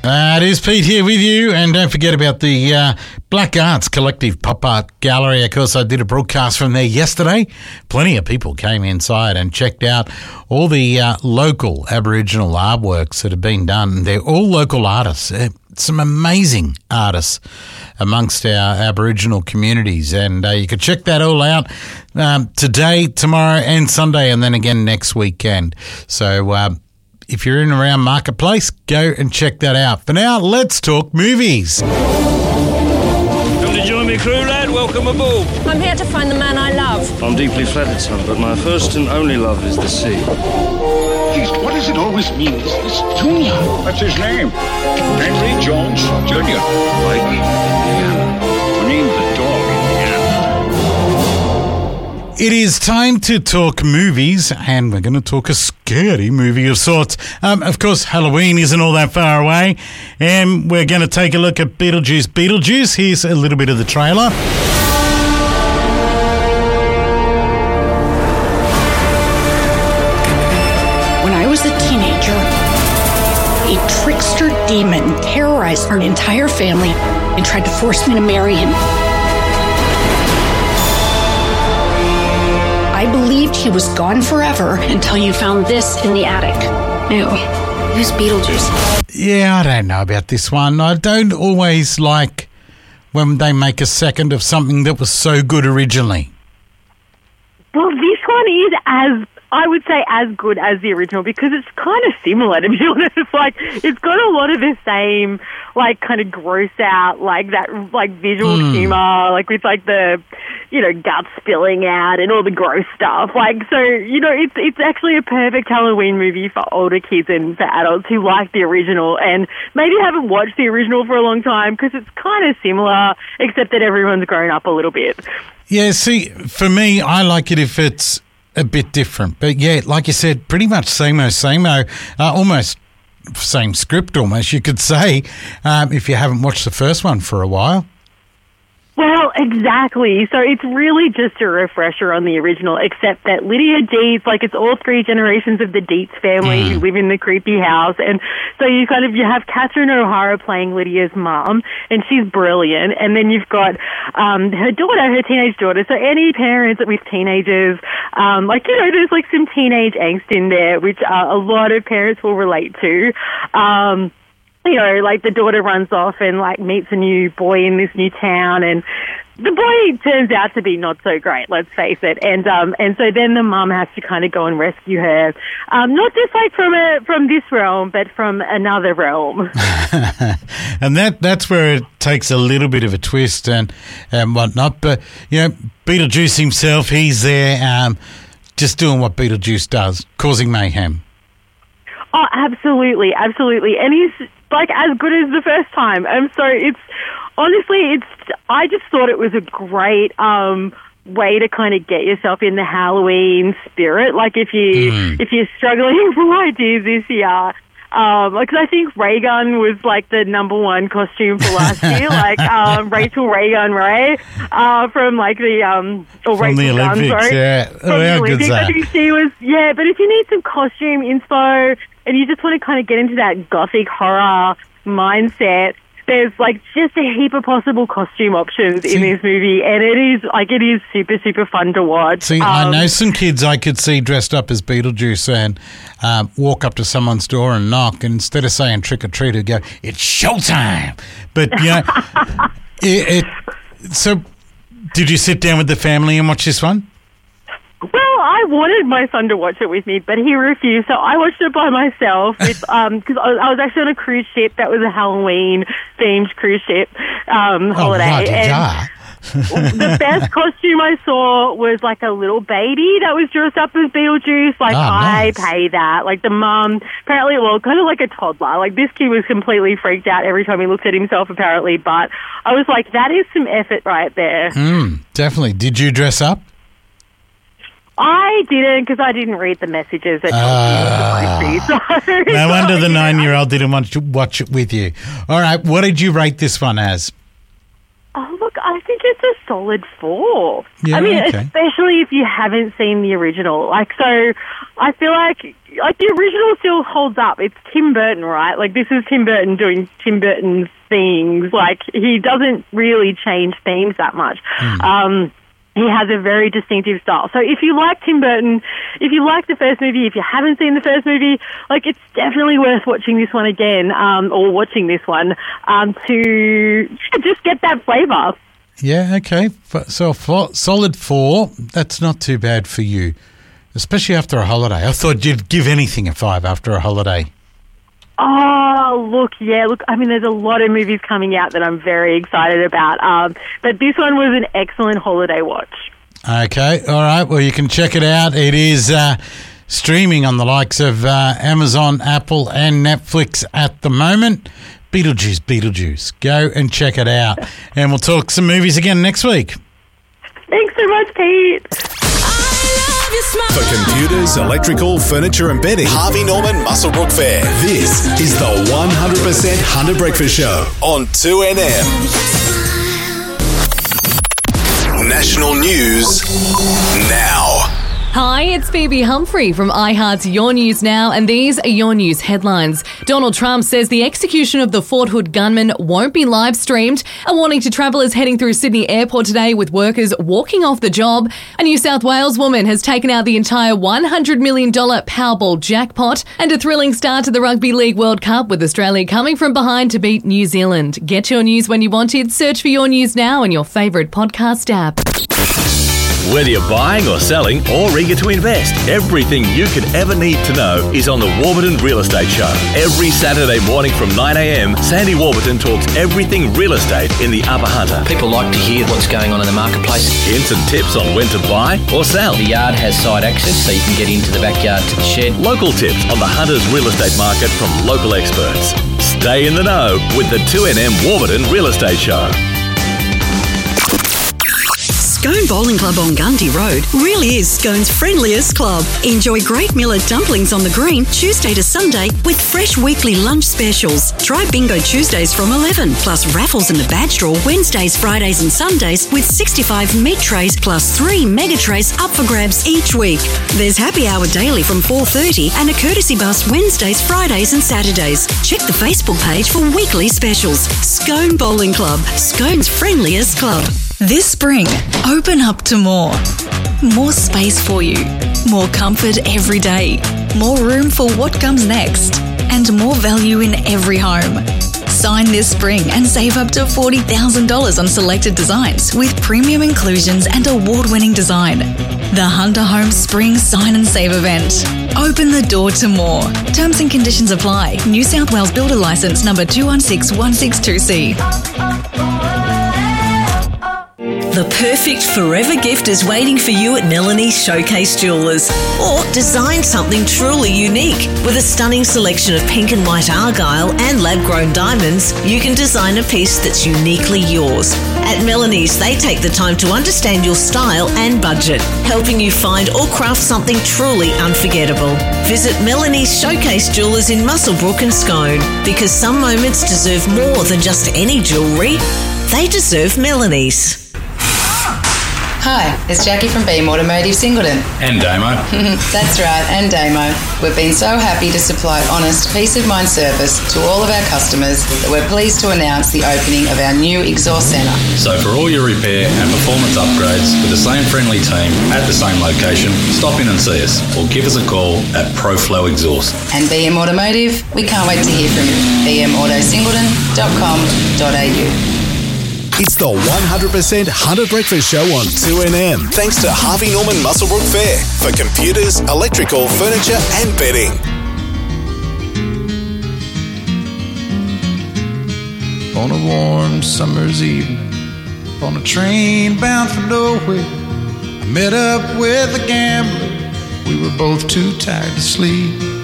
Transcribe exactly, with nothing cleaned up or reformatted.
Uh, it is Pete here with you, and don't forget about the uh, Black Arts Collective Pop Art Gallery. Of course, I did a broadcast from there yesterday. Plenty of people came inside and checked out all the uh, local Aboriginal artworks that have been done. They're all local artists, uh, some amazing artists amongst our Aboriginal communities, and uh, you can check that all out um, today, tomorrow and Sunday, and then again next weekend. So, uh, if you're in and around Marketplace, go and check that out. For now, let's talk movies. Come to join me, crew, lad. Welcome aboard. I'm here to find the man I love. I'm deeply flattered, son, but my first and only love is the sea. Priest, what does it always mean, this, this Junior? What's his name? Henry Jones Junior Like Indiana. Who named the dog Indiana? It is time to talk movies, and we're going to talk a scary movie of sorts. Um, of course, Halloween isn't all that far away, and we're going to take a look at Beetlejuice. Beetlejuice, here's a little bit of the trailer. When I was a teenager, a trickster demon terrorized our entire family and tried to force me to marry him. I believed he was gone forever until you found this in the attic. Ew. Who's Beetlejuice? Yeah, I don't know about this one. I don't always like when they make a second of something that was so good originally. Well, this one is as, I would say, as good as the original because it's kind of similar, to be honest. Like, it's got a lot of the same, like, kind of gross out, like, that, like, visual mm. humor, like, with, like, the, you know, guts spilling out and all the gross stuff. Like, so, you know, it's it's actually a perfect Halloween movie for older kids and for adults who like the original and maybe haven't watched the original for a long time because it's kind of similar, except that everyone's grown up a little bit. Yeah, see, for me, I like it if it's a bit different. But, yeah, like you said, pretty much same-o, same-o, uh, almost same script almost, you could say, um, if you haven't watched the first one for a while. Well, exactly. So it's really just a refresher on the original, except that Lydia Deetz, like it's all three generations of the Deetz family mm. who live in the creepy house. And so you kind of, you have Catherine O'Hara playing Lydia's mom, and she's brilliant. And then you've got um, her daughter, her teenage daughter. So any parents with teenagers, um, like, you know, there's like some teenage angst in there, which uh, a lot of parents will relate to. Um You know, like the daughter runs off and like meets a new boy in this new town, and the boy turns out to be not so great, let's face it. And um, and so then the mum has to kind of go and rescue her, um, not just like from a from this realm, but from another realm. And that that's where it takes a little bit of a twist and and whatnot. But you know, Beetlejuice himself, he's there, um, just doing what Beetlejuice does, causing mayhem. Oh, absolutely, absolutely. And he's like as good as the first time. And so it's honestly, it's, I just thought it was a great, um, way to kind of get yourself in the Halloween spirit. Like if you, mm. if you're struggling for ideas this year, Um, because I think Raygun was like the number one costume for last year, like um, Rachel Raygun, right? Uh, from like the um, or from Rachel the Olympics, Gunn, sorry. yeah. From oh, the how Olympics. good's that? I think she was, yeah. But if you need some costume inspo and you just want to kind of get into that gothic horror mindset, there's like just a heap of possible costume options see, in this movie, and it is like it is super super fun to watch. See, um, I know some kids I could see dressed up as Beetlejuice and um, walk up to someone's door and knock, and instead of saying trick or treat, they'd go, "It's showtime!" But you know, it, it. So, did you sit down with the family and watch this one? Well, I wanted my son to watch it with me, but he refused. So I watched it by myself with, um, because I, I was actually on a cruise ship that was a Halloween-themed cruise ship um, holiday. Oh, and the best costume I saw was like a little baby that was dressed up as Beetlejuice. Like, oh, nice. I pay that. Like the mum, apparently, well, kind of like a toddler. Like this kid was completely freaked out every time he looked at himself, apparently. But I was like, that is some effort right there. Mm, definitely. Did you dress up? I didn't, because I didn't read the messages. That uh, so, no wonder the nine-year-old didn't want to watch it with you. All right, what did you rate this one as? Oh, look, I think it's a solid four. Yeah, I mean, okay. especially if you haven't seen the original. Like, so I feel like like the original still holds up. It's Tim Burton, right? Like, this is Tim Burton doing Tim Burton's things. Like, he doesn't really change themes that much. Mm. Um, he has a very distinctive style. So if you like Tim Burton, if you like the first movie, if you haven't seen the first movie, like, it's definitely worth watching this one again, um, or watching this one, um, to just get that flavour. Yeah, okay. So a fo- solid four, that's not too bad for you, especially after a holiday. I thought you'd give anything a five after a holiday. Oh, look, yeah, look, I mean, there's a lot of movies coming out that I'm very excited about, um, but this one was an excellent holiday watch. Okay, all right, well, you can check it out. It is uh, streaming on the likes of uh, Amazon, Apple and Netflix at the moment. Beetlejuice, Beetlejuice. Go and check it out. And we'll talk some movies again next week. Thanks so much, Pete. For computers, electrical, furniture and bedding, Harvey Norman Muswellbrook Fair. This is the one hundred percent Hunter Breakfast Show on two N M. National news now. Hi, it's Phoebe Humphrey from iHeart's Your News Now, and these are your news headlines. Donald Trump says the execution of the Fort Hood gunman won't be live streamed. A warning to travellers heading through Sydney Airport today with workers walking off the job. A New South Wales woman has taken out the entire one hundred million dollars Powerball jackpot, and a thrilling start to the Rugby League World Cup with Australia coming from behind to beat New Zealand. Get your news when you want it. Search for Your News Now in your favourite podcast app. Whether you're buying or selling or eager to invest, everything you could ever need to know is on the Warburton Real Estate Show. Every Saturday morning from nine a.m, Sandy Warburton talks everything real estate in the Upper Hunter. People like to hear what's going on in the marketplace. Hints and tips on when to buy or sell. The yard has side access, so you can get into the backyard to the shed. Local tips on the Hunter's real estate market from local experts. Stay in the know with the two N M Warburton Real Estate Show. Scone Bowling Club on Gundy Road really is Scone's friendliest club. Enjoy great millet dumplings on the green Tuesday to Sunday with fresh weekly lunch specials. Try Bingo Tuesdays from eleven, plus raffles in the badge draw Wednesdays, Fridays and Sundays with sixty-five meat trays plus three mega trays up for grabs each week. There's happy hour daily from four thirty and a courtesy bus Wednesdays, Fridays and Saturdays. Check the Facebook page for weekly specials. Scone Bowling Club, Scone's friendliest club. This spring, open up to more. More space for you. More comfort every day. More room for what comes next. And more value in every home. Sign this spring and save up to forty thousand dollars on selected designs with premium inclusions and award-winning design. The Hunter Homes Spring Sign and Save event. Open the door to more. Terms and conditions apply. New South Wales Builder Licence number two one six one six two C. The perfect forever gift is waiting for you at Melanie's Showcase Jewellers. Or design something truly unique. With a stunning selection of pink and white argyle and lab-grown diamonds, you can design a piece that's uniquely yours. At Melanie's, they take the time to understand your style and budget, helping you find or craft something truly unforgettable. Visit Melanie's Showcase Jewellers in Muswellbrook and Scone, because some moments deserve more than just any jewellery. They deserve Melanie's. Hi, it's Jackie from Beam Automotive Singleton. And Damo. That's right, and Damo. We've been so happy to supply honest, peace-of-mind service to all of our customers that we're pleased to announce the opening of our new exhaust centre. So for all your repair and performance upgrades with the same friendly team at the same location, stop in and see us or give us a call at ProFlow Exhaust. And B M Automotive, we can't wait to hear from you. b m auto singleton dot com dot a u. It's the one hundred percent Hunter Breakfast Show on two N M. Thanks to Harvey Norman Muswellbrook Fair for computers, electrical, furniture and bedding. On a warm summer's evening, on a train bound for nowhere, I met up with a gambler. We were both too tired to sleep.